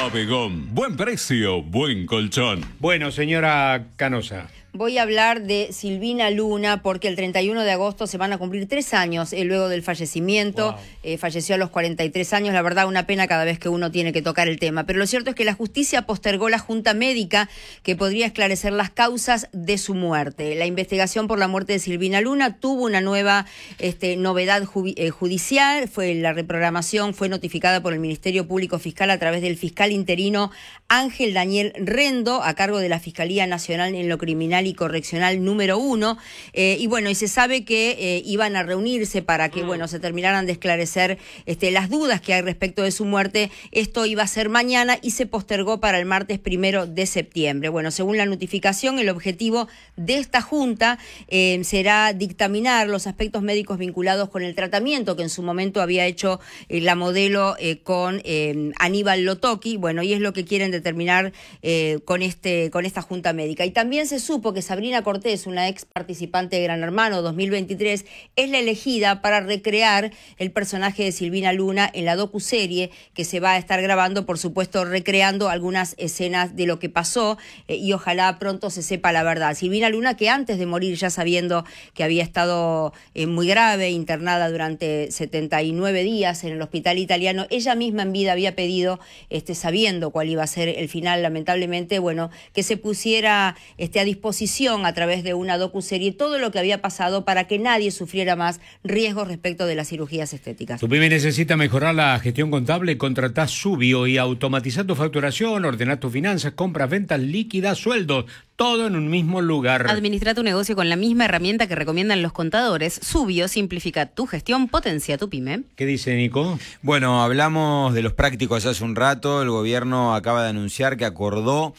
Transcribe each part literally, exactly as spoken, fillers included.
Pabegón, buen precio, buen colchón. Bueno, señora Canosa. Voy a hablar de Silvina Luna porque el treinta y uno de agosto se van a cumplir tres años eh, luego del fallecimiento. Wow. Eh, falleció a los cuarenta y tres años. La verdad, una pena cada vez que uno tiene que tocar el tema. Pero lo cierto es que la justicia postergó la junta médica que podría esclarecer las causas de su muerte. La investigación por la muerte de Silvina Luna tuvo una nueva este, novedad ju- eh, judicial. Fue la reprogramación fue notificada por el Ministerio Público Fiscal a través del fiscal interino Ángel Daniel Rendo, a cargo de la Fiscalía Nacional en lo Criminal y Correccional número uno, eh, y bueno, y se sabe que eh, iban a reunirse para que, mm. bueno, se terminaran de esclarecer este, las dudas que hay respecto de su muerte. Esto iba a ser mañana y se postergó para el martes primero de septiembre. Bueno, según la notificación, el objetivo de esta junta eh, será dictaminar los aspectos médicos vinculados con el tratamiento que en su momento había hecho eh, la modelo eh, con eh, Aníbal Lotoki. Bueno, y es lo que quieren determinar eh, con, este, con esta junta médica. Y también se supo que Sabrina Cortés, una ex participante de Gran Hermano dos mil veintitrés, es la elegida para recrear el personaje de Silvina Luna en la docuserie que se va a estar grabando, por supuesto, recreando algunas escenas de lo que pasó eh, y ojalá pronto se sepa la verdad. Silvina Luna, que antes de morir, ya sabiendo que había estado eh, muy grave, internada durante setenta y nueve días en el hospital italiano, ella misma en vida había pedido, este, sabiendo cuál iba a ser el final, lamentablemente, bueno, que se pusiera este, a disposición a través de una docuserie todo lo que había pasado para que nadie sufriera más riesgos respecto de las cirugías estéticas. Tu pyme necesita mejorar la gestión contable, contratás Subio y automatizar tu facturación, ordenar tus finanzas, compras, ventas, líquidas, sueldos, todo en un mismo lugar. Administra tu negocio con la misma herramienta que recomiendan los contadores. Subio simplifica tu gestión, potencia tu pyme. ¿Qué dice Nico? Bueno, hablamos de los prácticos hace un rato. El gobierno acaba de anunciar que acordó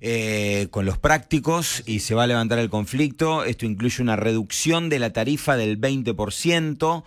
eh, con los prácticos y se va a levantar el conflicto. Esto incluye una reducción de la tarifa del veinte por ciento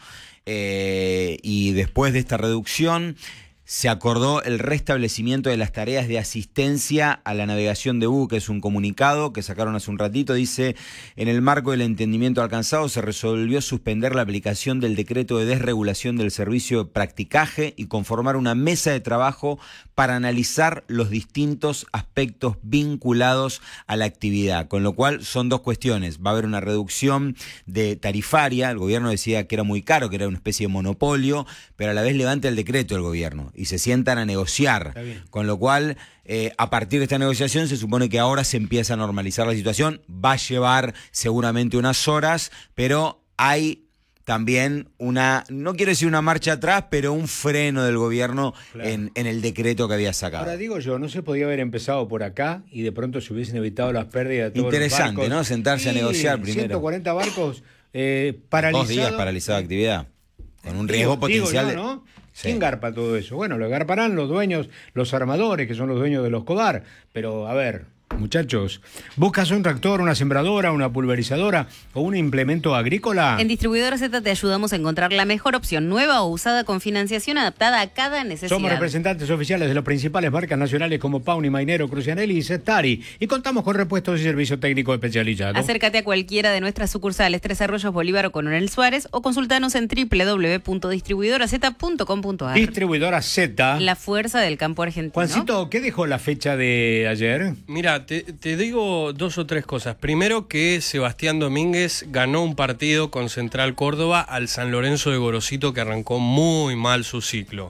eh, y después de esta reducción se acordó el restablecimiento de las tareas de asistencia a la navegación de buques. Es un comunicado que sacaron hace un ratito. Dice, en el marco del entendimiento alcanzado se resolvió suspender la aplicación del decreto de desregulación del servicio de practicaje y conformar una mesa de trabajo para analizar los distintos aspectos vinculados a la actividad. Con lo cual son dos cuestiones. Va a haber una reducción de tarifaria. El gobierno decía que era muy caro, que era una especie de monopolio, pero a la vez levanta el decreto el gobierno y se sientan a negociar, con lo cual eh, a partir de esta negociación se supone que ahora se empieza a normalizar la situación. Va a llevar seguramente unas horas, pero hay también una, no quiero decir una marcha atrás, pero un freno del gobierno claro. en, en el decreto que había sacado. Ahora digo yo, no se podía haber empezado por acá y de pronto se hubiesen evitado las pérdidas de todos Interesante, los barcos. ¿no? Sentarse sí, a negociar primero. ciento cuarenta barcos eh, paralizados. Dos días paralizada actividad, con un riesgo digo, potencial. Digo yo, ¿no? ¿Quién sí. garpa todo eso? Bueno, lo garparán los dueños, los armadores, que son los dueños de los Codar. Pero, a ver, muchachos, ¿buscas un tractor, una sembradora, una pulverizadora o un implemento agrícola? En Distribuidora Z te ayudamos a encontrar la mejor opción, nueva o usada, con financiación adaptada a cada necesidad. Somos representantes oficiales de las principales marcas nacionales como Pauni, Mainero, Crucianelli y Cestari, y contamos con repuestos y servicio técnico especializado. Acércate a cualquiera de nuestras sucursales, Tres Arroyos, Bolívar o Coronel Suárez, o consultanos en doble u doble u doble u punto distribuidora z punto com punto a r. Distribuidora Z. La fuerza del campo argentino. Juancito, ¿qué dejó la fecha de ayer? Mira, te, te digo dos o tres cosas. Primero, que Sebastián Domínguez ganó un partido con Central Córdoba al San Lorenzo de Gorosito, que arrancó muy mal su ciclo.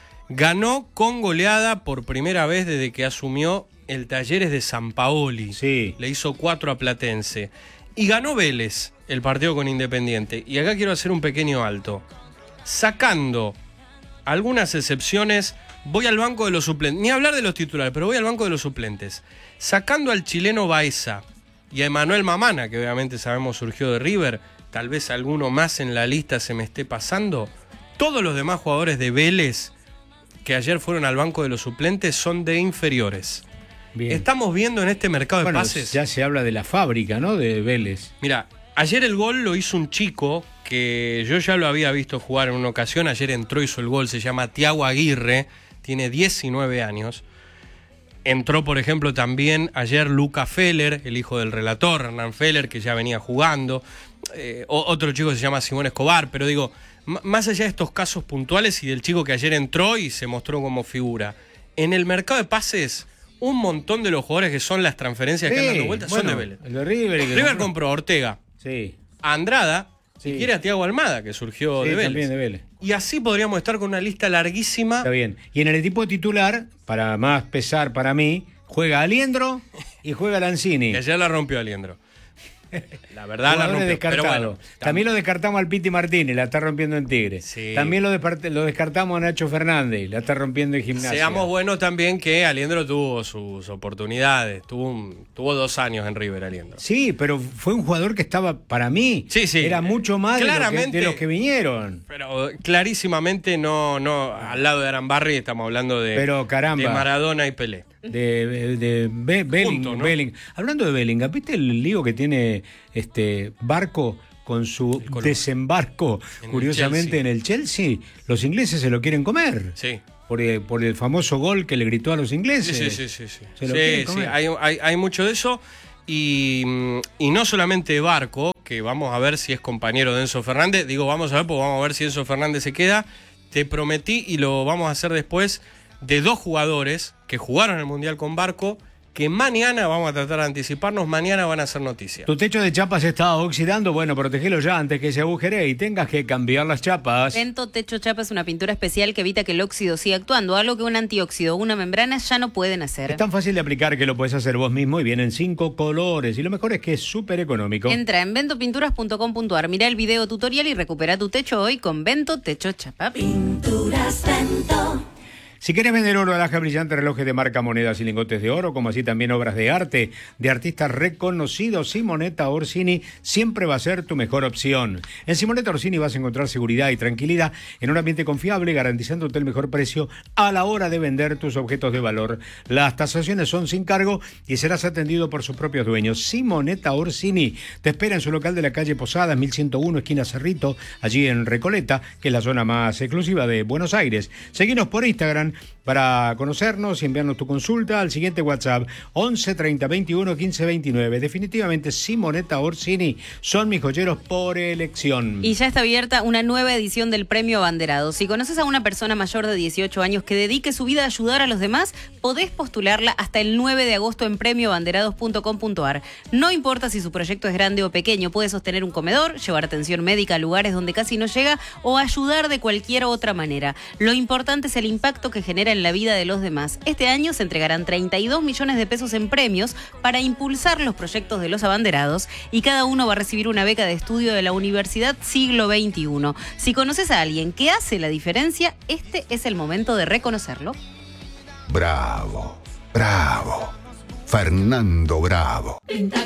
Ganó con goleada por primera vez desde que asumió el Talleres de San Paoli. Sí. Le hizo cuatro a Platense. Y ganó Vélez el partido con Independiente. Y acá quiero hacer un pequeño alto. Sacando algunas excepciones, voy al banco de los suplentes. Ni hablar de los titulares, pero voy al banco de los suplentes. Sacando al chileno Baeza y a Emanuel Mamana, que obviamente sabemos surgió de River, tal vez alguno más en la lista se me esté pasando. Todos los demás jugadores de Vélez que ayer fueron al banco de los suplentes son de inferiores. Bien. Estamos viendo en este mercado bueno, de pases. Ya se habla de la fábrica, ¿no? De Vélez. Mira, ayer el gol lo hizo un chico que yo ya lo había visto jugar en una ocasión. Ayer entró, hizo el gol, se llama Tiago Aguirre, tiene diecinueve años. Entró, por ejemplo, también ayer Luca Feller, el hijo del relator, Hernán Feller, que ya venía jugando. Eh, otro chico se llama Simón Escobar, pero digo, m- más allá de estos casos puntuales y del chico que ayer entró y se mostró como figura, en el mercado de pases, un montón de los jugadores que son las transferencias que Sí, andan dando vueltas bueno, son de Vélez. el de River. y que River compró- compró a Ortega, Sí. a Andrada, Sí. y quiere a Thiago Almada, que surgió Sí, de Vélez. también de Vélez. Y así podríamos estar con una lista larguísima. Está bien. Y en el equipo titular, para más pesar para mí, juega Aliendro y juega Lanzini. Que ayer la rompió Aliendro. La verdad la Jugadores rompió. descartados. Pero bueno, también lo descartamos al Piti Martínez, la está rompiendo en Tigre. Sí. También lo, despart- lo descartamos a Nacho Fernández, la está rompiendo en Gimnasia. seamos buenos también que Aliendro tuvo sus oportunidades. Tuvo, un- tuvo dos años en River, Aliendro. Sí, pero fue un jugador que estaba, para mí, Sí, sí. era mucho más de, lo que- Claramente- de los que vinieron. Pero clarísimamente no, no, al lado de Arambarri estamos hablando de, Pero, caramba. de Maradona y Pelé. De, de, de Be- Belling, Punto, ¿no? Belling. Hablando de Bellingham, ¿viste el lío que tiene este Barco con su Colombo. desembarco, En el curiosamente, Chelsea. en el Chelsea? Los ingleses se lo quieren comer. Sí. Por el, por el famoso gol que le gritó a los Sí, ingleses. sí, sí, sí. sí. Se lo Sí, quieren sí, comer. hay, hay- hay mucho de eso. Y, mm, y no solamente Barco, que vamos a ver si es compañero de Enzo Fernández. Digo, vamos a ver, porque vamos a ver si Enzo Fernández se queda. Te prometí, y lo vamos a hacer después, de dos jugadores que jugaron el Mundial con Barco, que mañana, vamos a tratar de anticiparnos, mañana van a hacer noticia. Tu techo de chapas se está oxidando, bueno, protegelo ya antes que se agujere y tengas que cambiar las chapas. Vento Techo Chapa es una pintura especial que evita que el óxido siga actuando, algo que un antióxido o una membrana ya no pueden hacer. Es tan fácil de aplicar que lo puedes hacer vos mismo y vienen cinco colores. Y lo mejor es que es súper económico. Entra en ventopinturas punto com punto ar, mira el video tutorial y recupera tu techo hoy con Vento Techo Chapa. Pinturas Vento. Si quieres vender oro, alhaja brillante, relojes de marca, monedas y lingotes de oro, como así también obras de arte de artistas reconocidos, Simonetta Orsini siempre va a ser tu mejor opción. En Simonetta Orsini vas a encontrar seguridad y tranquilidad en un ambiente confiable, garantizándote el mejor precio a la hora de vender tus objetos de valor. Las tasaciones son sin cargo y serás atendido por sus propios dueños. Simonetta Orsini te espera en su local de la calle Posadas, mil ciento uno, esquina Cerrito, allí en Recoleta, que es la zona más exclusiva de Buenos Aires. Seguinos por Instagram para conocernos y enviarnos tu consulta al siguiente WhatsApp once treinta veintiuno quince veintinueve. Definitivamente Simonetta Orsini son mis joyeros por elección. Y ya está abierta una nueva edición del Premio Abanderado. Si conoces a una persona mayor de dieciocho años que dedique su vida a ayudar a los demás, podés postularla hasta el nueve de agosto en premio banderados punto com punto ar. No importa si su proyecto es grande o pequeño, puede sostener un comedor, llevar atención médica a lugares donde casi no llega o ayudar de cualquier otra manera. Lo importante es el impacto que genera en la vida de los demás. Este año se entregarán treinta y dos millones de pesos en premios para impulsar los proyectos de los abanderados y cada uno va a recibir una beca de estudio de la Universidad Siglo veintiuno. Si conoces a alguien que hace la diferencia, este es el momento de reconocerlo. Bravo, bravo, Fernando Bravo. Pinta